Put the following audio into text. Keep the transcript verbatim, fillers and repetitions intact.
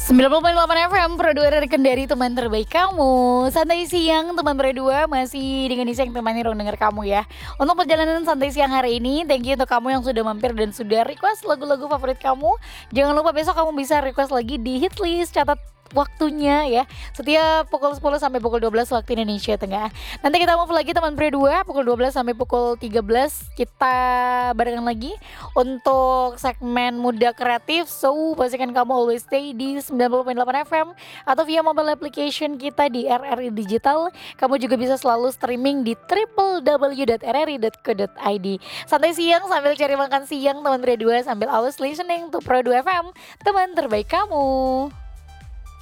sembilan puluh koma delapan F M Pro dua dari Kendari, teman terbaik kamu. Santai siang teman Pro dua, masih dengan Nisa yang temani ruang denger kamu ya. Untuk perjalanan santai siang hari ini, thank you untuk kamu yang sudah mampir dan sudah request lagu-lagu favorit kamu. Jangan lupa besok kamu bisa request lagi di hit list, catat waktunya ya, setiap pukul sepuluh sampai pukul dua belas waktu Indonesia Tengah. Nanti kita move lagi teman Pro dua, pukul dua belas sampai pukul tiga belas kita barengan lagi untuk segmen Muda Kreatif. So pastikan kamu always stay di sembilan puluh koma delapan F M atau via mobile application kita di R R I Digital. Kamu juga bisa selalu streaming di w w w dot r r i dot co dot i d. Santai siang sambil cari makan siang teman Pro dua, sambil always listening to Pro dua F M, teman terbaik kamu.